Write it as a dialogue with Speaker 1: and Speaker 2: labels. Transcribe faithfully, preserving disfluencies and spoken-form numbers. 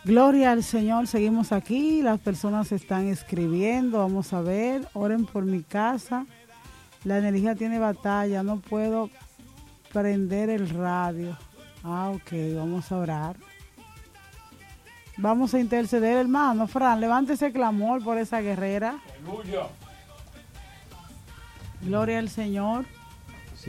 Speaker 1: Gloria al Señor, seguimos aquí, las personas están escribiendo, vamos a ver, oren por mi casa, la energía tiene batalla, no puedo prender el radio. Ah, ok, vamos a orar. Vamos a interceder, hermano. Fran, levante ese clamor por esa guerrera.
Speaker 2: Aleluya.
Speaker 1: Gloria al Señor.